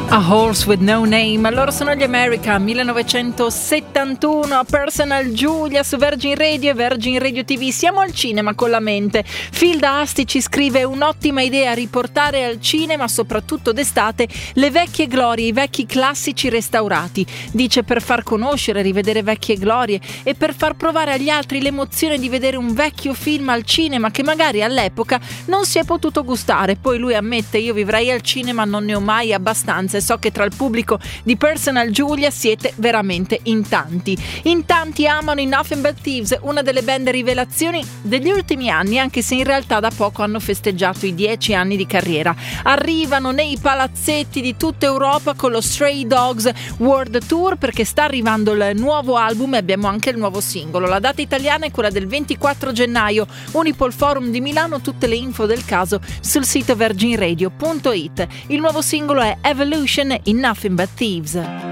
A Horse with No Name, loro sono gli America, 1971, Personal Giulia su Virgin Radio e Virgin Radio TV. Siamo al cinema con la mente. Phil da Asti ci scrive: un'ottima idea riportare al cinema, soprattutto d'estate, le vecchie glorie, i vecchi classici restaurati. Dice per far conoscere, rivedere vecchie glorie e per far provare agli altri l'emozione di vedere un vecchio film al cinema che magari all'epoca non si è potuto gustare. Poi lui ammette: io vivrei al cinema, non ne ho mai abbastanza. So che tra il pubblico di Personal Giulia siete veramente in tanti. In tanti amano i Nothing But Thieves, una delle band rivelazioni degli ultimi anni, anche se in realtà da poco hanno festeggiato i 10 anni di carriera. Arrivano nei palazzetti di tutta Europa con lo Stray Dogs World Tour, perché sta arrivando il nuovo album e abbiamo anche il nuovo singolo. La data italiana è quella del 24 gennaio, Unipol Forum di Milano. Tutte le info del caso sul sito virginradio.it. Il nuevo singolo è Evolution in Nothing But Thieves.